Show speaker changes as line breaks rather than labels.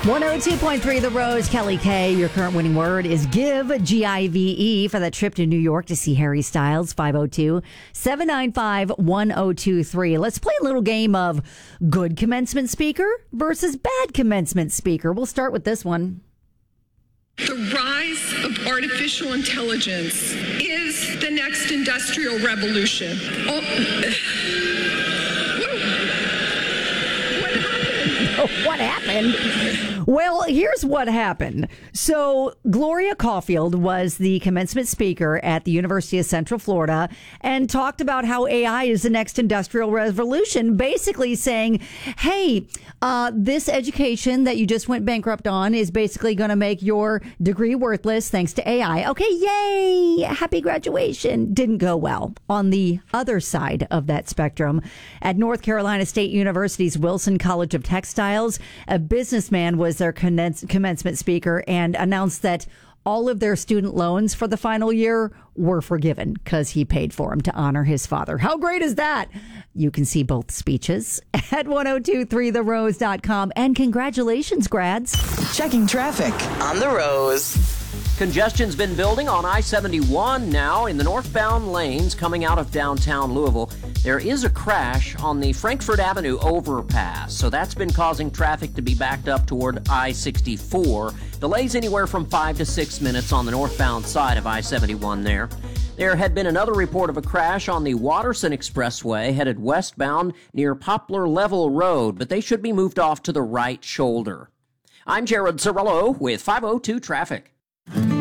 102.3 The Rose, Kelly K. Your current winning word is give, Give, for that trip to New York to see Harry Styles, 502-795-1023. Let's play a little game of good commencement speaker versus bad commencement speaker. We'll start with this one.
The rise of artificial intelligence is the next industrial revolution.
What happened? Well, here's what happened. So Gloria Caulfield was the commencement speaker at the University of Central Florida and talked about how AI is the next industrial revolution, basically saying, hey, this education that you just went bankrupt on is basically going to make your degree worthless thanks to AI. Okay, yay! Happy graduation. Didn't go well. On the other side of that spectrum, at North Carolina State University's Wilson College of Textiles, a businessman was their commencement speaker and announced that all of their student loans for the final year were forgiven because he paid for them to honor his father. How great is that? You can see both speeches at 1023therose.com. And congratulations, grads.
Checking traffic on the Rose.
Congestion's been building on I-71 now in the northbound lanes coming out of downtown Louisville. There is a crash on the Frankfort Avenue overpass, so that's been causing traffic to be backed up toward I-64. Delays anywhere from 5 to 6 minutes on the northbound side of I-71 there. There had been another report of a crash on the Watterson Expressway headed westbound near Poplar Level Road, but they should be moved off to the right shoulder. I'm Jared Zarello with 502 Traffic.